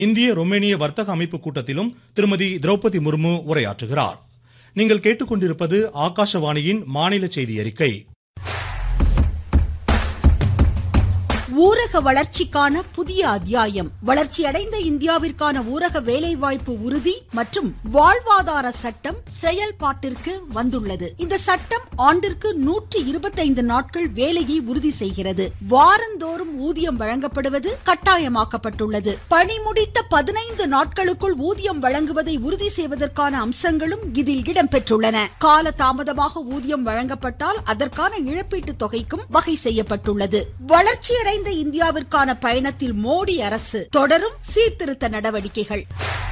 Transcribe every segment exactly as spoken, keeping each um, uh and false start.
இந்திய ரொமேனிய வர்த்தக அமைப்பு கூட்டத்திலும் திருமதி திரௌபதி முர்மு உரையாற்றுகிறார். நீங்கள் கேட்டுக்கொண்டிருப்பது ஆகாஷவாணியின் மாநில செய்தி அறிக்கை. ஊரக வளர்ச்சிக்கான புதிய அத்தியாயம். வளர்ச்சியடைந்த இந்தியாவிற்கான ஊரக வேலைவாய்ப்பு உறுதி மற்றும் வாழ்வாதார சட்டம் செயல்பாட்டிற்கு வந்துள்ளது. இந்த சட்டம் ஆண்டிற்கு நூற்றி இருபத்தைந்து நாட்கள் வேலையை உறுதி செய்கிறது. வாரந்தோறும் ஊதியம் வழங்கப்படுவது கட்டாயமாக்கப்பட்டுள்ளது. பணி முடித்த பதினைந்து நாட்களுக்குள் ஊதியம் வழங்குவதை உறுதி செய்வதற்கான அம்சங்களும் இதில் இடம்பெற்றுள்ளன. கால தாமதமாக ஊதியம் வழங்கப்பட்டால் அதற்கான இழப்பீட்டுத் தொகைக்கும் வகை செய்யப்பட்டுள்ளது. வளர்ச்சியடைந்த இந்தியாவிற்கான பயணத்தில் மோடி அரசு தொடரும் சீர்திருத்த நடவடிக்கைகள்.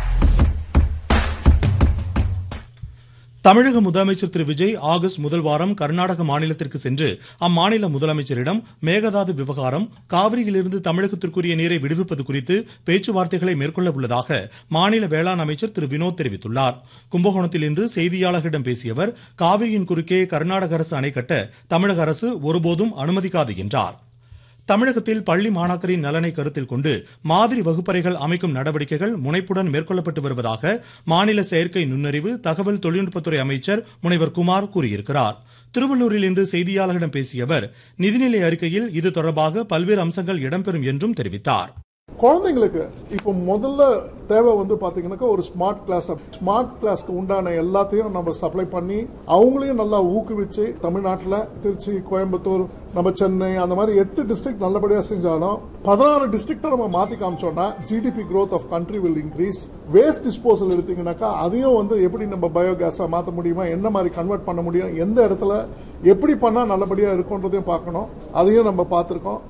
தமிழக முதலமைச்சர் திரு விஜய் ஆகஸ்ட் முதல் வாரம் கர்நாடக மாநிலத்திற்கு சென்று அம்மாநில முதலமைச்சரிடம் மேகதாது விவகாரம், காவிரியிலிருந்து தமிழகத்திற்குரிய நீரை விடுவிப்பது குறித்து பேச்சுவார்த்தைகளை மேற்கொள்ள உள்ளதாக மாநில வேளாண் அமைச்சர் திரு வினோத் தெரிவித்துள்ளார். கும்பகோணத்தில் இன்று செய்தியாளர்களிடம் பேசிய அவர், காவிரியின் குறுக்கே கர்நாடக அரசு அணை கட்ட தமிழக அரசு ஒருபோதும் அனுமதிக்காது என்றார். தமிழகத்தில் பள்ளி மாணாக்கரின் நலனை கருத்தில் கொண்டு மாதிரி வகுப்பறைகள் அமைக்கும் நடவடிக்கைகள் முனைப்புடன் மேற்கொள்ளப்பட்டு வருவதாக மாநில செயற்கை நுண்ணறிவு தகவல் தொழில்நுட்பத்துறை அமைச்சர் முனைவர் குமார் கூறியிருக்கிறார். திருவள்ளூரில் இன்று செய்தியாளர்களிடம் பேசிய அவர், நிதிநிலை அறிக்கையில் இது தொடர்பாக பல்வேறு அம்சங்கள் இடம்பெறும் என்றும் தெரிவித்தார். குழந்தைங்களுக்கு இப்போ முதல்ல தேவை வந்து பாத்தீங்கன்னா ஒரு ஸ்மார்ட் கிளாஸ். ஸ்மார்ட் கிளாஸ்க்கு உண்டான எல்லாத்தையும் நம்ம சப்ளை பண்ணி அவங்களையும் நல்லா ஊக்குவிச்சு தமிழ்நாட்டில் திருச்சி, கோயம்புத்தூர், நம்ம சென்னை அந்த மாதிரி எட்டு டிஸ்ட்ரிக்ட் நல்லபடியா செஞ்சாலும் பதினாறு டிஸ்ட்ரிக்ட நம்ம மாத்தி காமிச்சோம்னா GDP growth of country will increase. Waste disposal எடுத்தீங்கன்னாக்கா அதையும் வந்து எப்படி நம்ம பயோகேஸா மாற்ற முடியுமா, என்ன மாதிரி கன்வெர்ட் பண்ண முடியும், எந்த இடத்துல எப்படி பண்ணா நல்லபடியா இருக்கும்ன்றதையும் பார்க்கணும். அதையும் நம்ம பார்த்திருக்கோம்.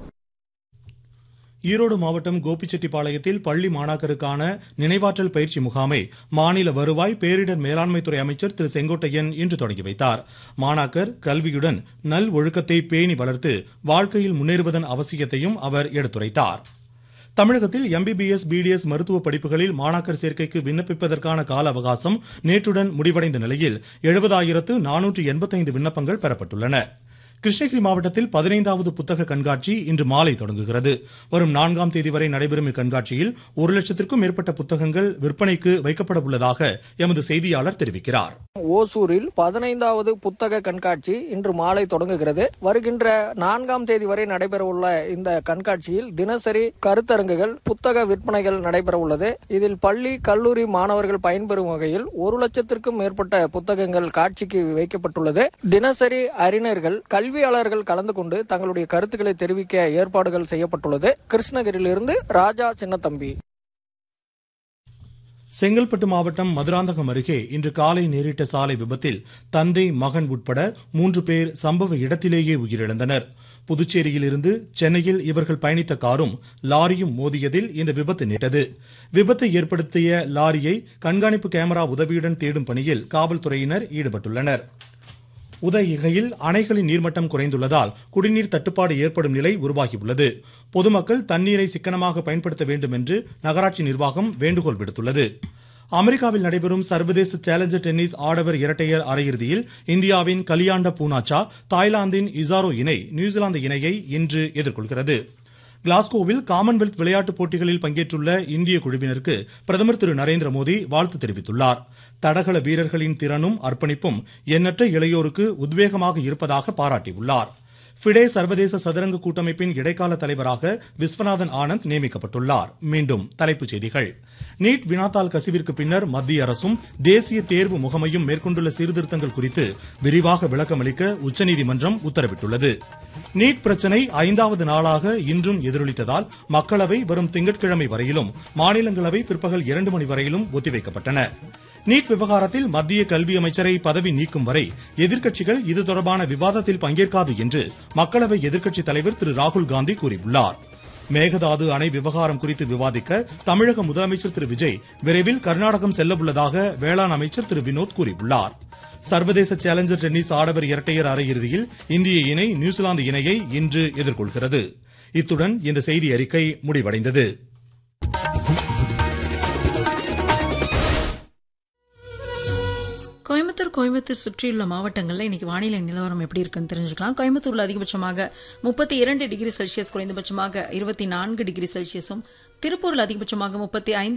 ஈரோடு மாவட்டம் கோபிச்செட்டிப்பாளையத்தில் பள்ளி மாணாக்கருக்கான நினைவாற்றல் பயிற்சி முகாமை மாநில வருவாய் பேரிடர் மேலாண்மைத்துறை அமைச்சர் திரு செங்கோட்டையன் இன்று தொடங்கி வைத்தார். மாணாக்கர் கல்வியுடன் நல் ஒழுக்கத்தை பேணி வளர்த்து வாழ்க்கையில் முன்னேறுவதன் அவசியத்தையும் அவர் எடுத்துரைத்தார். தமிழகத்தில் எம்பிபிஎஸ், பிடிஎஸ் மருத்துவ படிப்புகளில் மாணாக்கர் சேர்க்கைக்கு விண்ணப்பிப்பதற்கான கால அவகாசம் நேற்றுடன் முடிவடைந்த நிலையில் எழுபதாயிரத்து நானூற்று எண்பத்தைந்து விண்ணப்பங்கள் பெறப்பட்டுள்ளன. கிருஷ்ணகிரி மாவட்டத்தில் பதினைந்தாவது புத்தக கண்காட்சி இன்று மாலை தொடங்குகிறது. வரும் நான்காம் தேதி வரை நடைபெறும் இக்கண்காட்சியில் ஒரு லட்சத்திற்கும் மேற்பட்ட புத்தகங்கள் விற்பனைக்கு வைக்கப்பட உள்ளதாக எமது செய்தியாளர் தெரிவிக்கிறார். ஓசூரில் பதினைந்தாவது புத்தக கண்காட்சி இன்று மாலை தொடங்குகிறது. வருகின்ற நான்காம் தேதி வரை நடைபெற உள்ள இந்த கண்காட்சியில் தினசரி கருத்தரங்குகள், புத்தக விற்பனைகள் நடைபெற உள்ளது. இதில் பள்ளி, கல்லூரி மாணவர்கள் பயன்பெறும் வகையில் ஒரு லட்சத்திற்கும் மேற்பட்ட புத்தகங்கள் காட்சிக்கு வைக்கப்பட்டுள்ளது. தினசரி அறிஞர்கள், கல்வியாளர்கள் கலந்து கொண்டு தங்களுடைய கருத்துக்களை தெரிவிக்க ஏற்பாடுகள் செய்யப்பட்டுள்ளது. கிருஷ்ணகிரியிலிருந்து ராஜா சின்னத்தம்பி. செங்கல்பட்டு மாவட்டம் மதுராந்தகம் அருகே இன்று காலை நேரிட்ட சாலை விபத்தில் தந்தை, மகன் உட்பட மூன்று பேர் சம்பவ இடத்திலேயே உயிரிழந்தனர். புதுச்சேரியில் இருந்து சென்னையில் இவர்கள் பயணித்த காரும் லாரியும் மோதியதில் இந்த விபத்து நேரிட்டது. விபத்தை ஏற்படுத்திய லாரியை கண்காணிப்பு கேமரா உதவியுடன் தேடும் பணியில் காவல்துறையினர் ஈடுபட்டுள்ளனர். உதகையில் அணைகளின் நீர்மட்டம் குறைந்துள்ளதால் குடிநீர் தட்டுப்பாடு ஏற்படும் நிலை உருவாகியுள்ளது. பொதுமக்கள் தண்ணீரை சிக்கனமாக பயன்படுத்த வேண்டும் என்று நகராட்சி நிர்வாகம் வேண்டுகோள் விடுத்துள்ளது. அமெரிக்காவில் நடைபெறும் சர்வதேச சேலஞ்சர் டென்னிஸ் ஆடவர் இரட்டையர் அரையிறுதியில் இந்தியாவின் கலியாண்ட பூனாச்சா தாய்லாந்தின் இசாரோ இணை நியூசிலாந்து இணையை இன்று எதிர்கொள்கிறது. கிளாஸ்கோவில் காமன்வெல்த் விளையாட்டுப் போட்டிகளில் பங்கேற்றுள்ள இந்திய குழுவினருக்கு பிரதமர் திரு நரேந்திர மோடி வாழ்த்து தெரிவித்துள்ளார். தடகள வீரர்களின் திறனும் அர்ப்பணிப்பும் எண்ணற்ற இளையோருக்கு உத்வேகமாக இருப்பதாக பாராட்டியுள்ளார். ஃபிடே சர்வதேச சதுரங்க கூட்டமைப்பின் இடைக்கால தலைவராக விஸ்வநாதன் ஆனந்த் நியமிக்கப்பட்டுள்ளார். மீண்டும் தலைப்புச் செய்திகள். நீட் வினாத்தாள் கசிவிற்கு பின்னர் மத்திய அரசும் தேசிய தேர்வு முகமையும் மேற்கொண்டுள்ள சீர்திருத்தங்கள் குறித்து விரிவாக விளக்கமளிக்க உச்சநீதிமன்றம் உத்தரவிட்டுள்ளது. நீட் பிரச்சினை ஐந்தாவது நாளாக இன்றும் எதிரொலித்ததால் மக்களவை வரும் திங்கட்கிழமை வரையிலும், மாநிலங்களவை பிற்பகல் இரண்டு மணி வரையிலும் ஒத்திவைக்கப்பட்டன. நீட் விவகாரத்தில் மத்திய கல்வி அமைச்சரை பதவி நீக்கும் வரை எதிர்க்கட்சிகள் இது தொடர்பான விவாதத்தில் பங்கேற்காது என்று மக்களவை எதிர்க்கட்சித் தலைவர் திரு ராகுல்காந்தி கூறியுள்ளார். மேகதாது அணை விவகாரம் குறித்து விவாதிக்க தமிழக முதலமைச்சர் திரு விஜய் விரைவில் கர்நாடகம் செல்ல உள்ளதாக வேளாண் அமைச்சர் திரு வினோத் கூறியுள்ளார். சர்வதேச சேலஞ்சர் டென்னிஸ் ஆடவர் இரட்டையர் அரையிறுதியில் இந்திய இணை நியூசிலாந்து இணையை இன்று எதிர்கொள்கிறது. இத்துடன் இந்த செய்தி அறிக்கை முடிவடைந்தது. கோயம்புத்தூர் கோயம்புத்தூர் சுற்றியுள்ள மாவட்டங்களில் இன்னைக்கு வானிலை நிலவரம் எப்படி இருக்குன்னு தெரிஞ்சுக்கலாம். கோயம்புத்தூர்ல அதிகபட்சமாக முப்பத்தி இரண்டு டிகிரி செல்சியஸ், குறைந்தபட்சமாக இருபத்தி நான்கு டிகிரி செல்சியஸும், திருப்பூரில் அதிகபட்சமாக முப்பத்தி ஐந்து